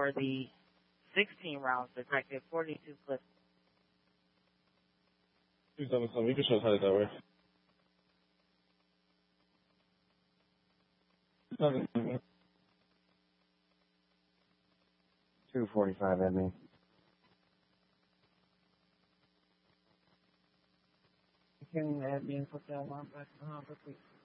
for the 16 rounds detected 42 clips. 277, you can show us how that way. 245 at me. Can you add me and put that alarm back on, please?